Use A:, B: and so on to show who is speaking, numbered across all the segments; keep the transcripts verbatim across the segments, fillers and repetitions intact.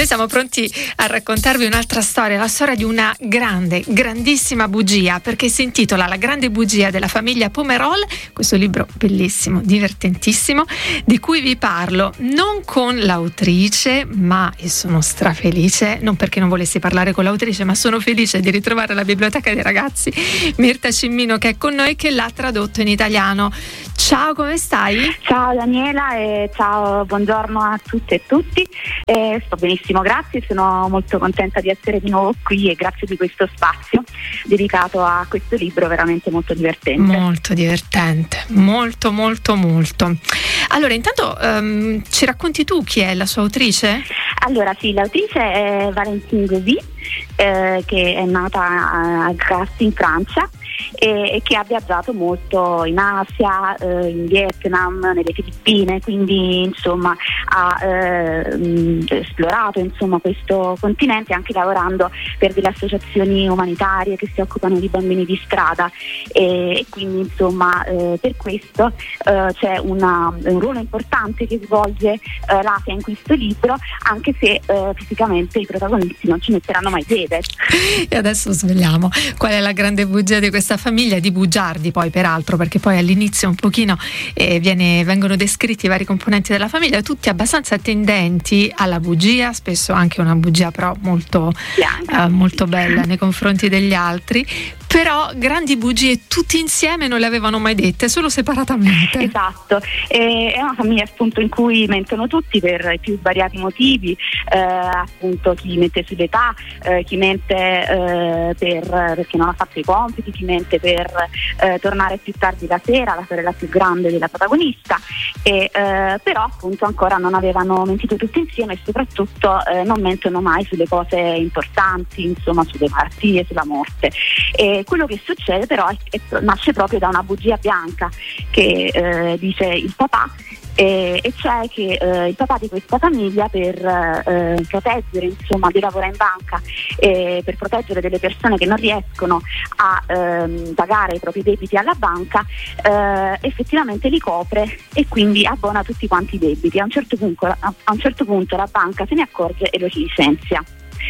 A: Noi siamo pronti a raccontarvi un'altra storia, la storia di una grande, grandissima bugia, perché si intitola La grande bugia della famiglia Pomerol, questo libro bellissimo, divertentissimo, di cui vi parlo non con l'autrice, ma e sono strafelice, non perché non volessi parlare con l'autrice, ma sono felice di ritrovare alla Biblioteca dei Ragazzi Mirta Cimmino, che è con noi, che l'ha tradotto in italiano. Ciao, come stai?
B: Ciao Daniela e ciao, buongiorno a tutte e tutti. Eh, sto benissimo, grazie, sono molto contenta di essere di nuovo qui e grazie di questo spazio dedicato a questo libro veramente molto divertente.
A: Molto divertente, molto molto molto. Allora, intanto um, ci racconti tu chi è la sua autrice?
B: Allora sì, l'autrice è Valentine Gauzy, eh, che è nata a Grasse in Francia e, e che ha viaggiato molto in Asia, eh, in Vietnam, nelle Filippine, quindi insomma ha eh, mh, esplorato insomma questo continente, anche lavorando per delle associazioni umanitarie che si occupano di bambini di strada e, e quindi insomma eh, per questo eh, c'è una, un ruolo importante che svolge eh, l'Asia in questo libro, anche se eh, fisicamente i protagonisti non ci metteranno mai piede.
A: E adesso svegliamo qual è la grande bugia di questa famiglia, di bugiardi poi peraltro, perché poi all'inizio un pochino eh, viene, vengono descritti i vari componenti della famiglia, tutti abbastanza tendenti alla bugia, spesso anche una bugia però molto, eh, molto bella nei confronti degli altri, però grandi bugie tutti insieme non le avevano mai dette, solo separatamente.
B: Esatto, e è una famiglia appunto in cui mentono tutti per i più svariati motivi, eh, appunto chi mente sull'età, eh, chi mente eh, per, perché non ha fatto i compiti, chi mente per eh, tornare più tardi la sera, la sorella più grande della protagonista, e, eh, però appunto ancora non avevano mentito tutti insieme e soprattutto eh, non mentono mai sulle cose importanti, insomma sulle malattie, sulla morte. E quello che succede però è, è, nasce proprio da una bugia bianca che eh, dice il papà, e, e cioè che eh, il papà di questa famiglia per eh, proteggere, insomma, di lavora in banca e per proteggere delle persone che non riescono a ehm, pagare i propri debiti alla banca, eh, effettivamente li copre e quindi abbona tutti quanti i debiti. A un certo punto, a, a un certo punto la banca se ne accorge e lo licenzia.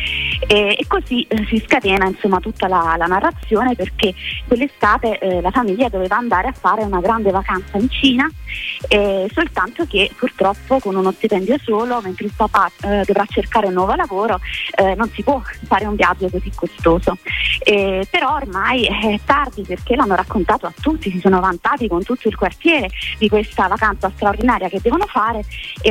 B: E, e così eh, si scatena insomma tutta la, la narrazione, perché quell'estate eh, la famiglia doveva andare a fare una grande vacanza in Cina, eh, soltanto che purtroppo con uno stipendio solo, mentre il papà eh, dovrà cercare un nuovo lavoro, eh, non si può fare un viaggio così costoso. Eh, però ormai è tardi, perché l'hanno raccontato a tutti, si sono vantati con tutto il quartiere di questa vacanza straordinaria che devono fare,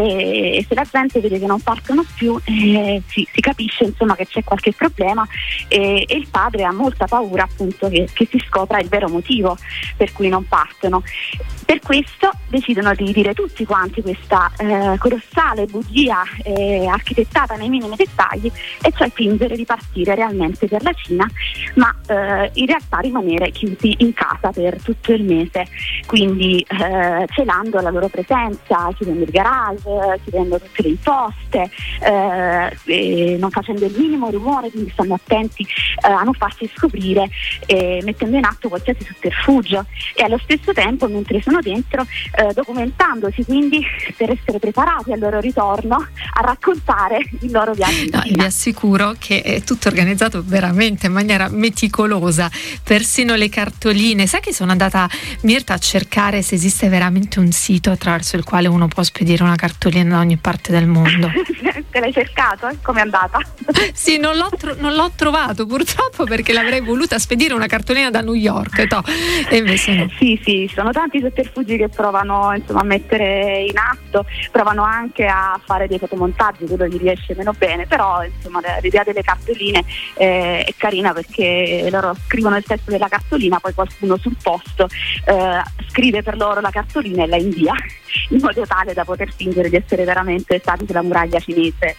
B: e, e se la gente vede che non partono più eh, si, si capisce insomma che c'è qualche problema, e, e il padre ha molta paura appunto che, che si scopra il vero motivo per cui non partono. Per questo decidono di dire tutti quanti questa eh, colossale bugia eh, architettata nei minimi dettagli, e cioè fingere di partire realmente per la Cina, ma eh, in realtà rimanere chiusi in casa per tutto il mese, quindi eh, celando la loro presenza, chiudendo il garage, chiudendo tutte le imposte, eh, e non facendo il minimo rumore, quindi stanno attenti eh, a non farsi scoprire, eh, mettendo in atto qualsiasi sotterfugio, e allo stesso tempo mentre sono dentro eh, documentandosi quindi per essere preparati al loro ritorno a raccontare il loro viaggio.
A: No, vi assicuro che è tutto organizzato veramente in maniera meticolosa, persino le cartoline. Sai che sono andata, Mirta, a cercare se esiste veramente un sito attraverso il quale uno può spedire una cartolina da ogni parte del mondo.
B: Te l'hai cercato? Com'è andata?
A: Sì, non l'ho, tro- non l'ho trovato purtroppo, perché l'avrei voluta spedire una cartolina da New York, to. E invece no.
B: Sì, sì, sono tanti sotterfugi che provano insomma a mettere in atto, provano anche a fare dei fotomontaggi, quello gli riesce meno bene, però insomma l'idea delle cartoline eh, è carina, perché loro scrivono il testo della cartolina, poi qualcuno sul posto eh, scrive per loro la cartolina e la invia, in modo tale da poter fingere di essere veramente stati sulla muraglia cinese,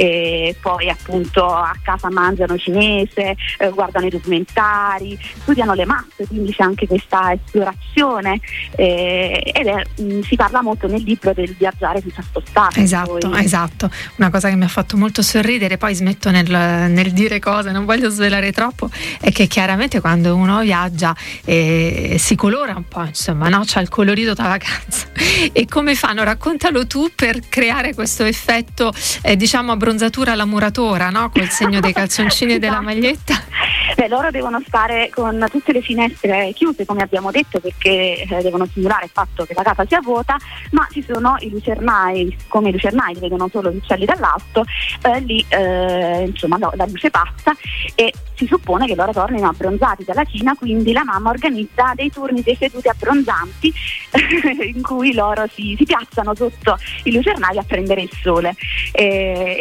B: e poi appunto a casa mangiano cinese, eh, guardano i documentari, studiano le mappe, quindi c'è anche questa esplorazione, eh, ed è, mh, si parla molto nel libro del viaggiare senza spostarsi.
A: Esatto, poi. esatto, una cosa che mi ha fatto molto sorridere, poi smetto nel, nel dire cose, non voglio svelare troppo, è che chiaramente quando uno viaggia eh, si colora un po', insomma, no? C'ha il colorito da vacanza, E come fanno? Raccontalo tu per creare questo effetto, eh, diciamo, abbronzatura alla muratora, no? Col segno dei calzoncini e della maglietta.
B: Beh, loro devono stare con tutte le finestre chiuse, come abbiamo detto, perché eh, devono simulare il fatto che la casa sia vuota, ma ci sono i lucernai, come i lucernai vedono solo gli uccelli dall'alto, eh, lì eh, insomma no, la luce passa e si suppone che loro tornino abbronzati dalla Cina, quindi la mamma organizza dei turni, dei sedute abbronzanti in cui loro si, si piazzano sotto i lucernai a prendere il sole. E,